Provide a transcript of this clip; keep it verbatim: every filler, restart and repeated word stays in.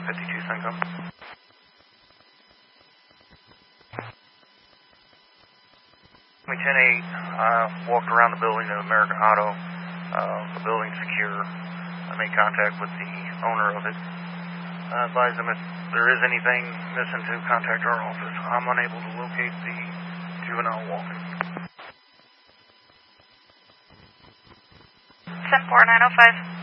fifty-two Syncom. ten eight, uh, walked around the building of American Auto. Uh, the building's secure. I made contact with the owner of it. I advised him if there is anything missing to contact our office. I'm unable to locate the juvenile walking. ten four nine oh five.